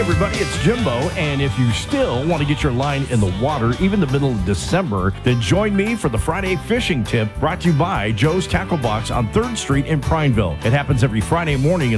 everybody, it's Jimbo, and if you still want to get your line in the water, even the middle of December, then join me for the Friday Fishing Tip brought to you by Joe's Tackle Box on 3rd Street in Prineville. It happens every Friday morning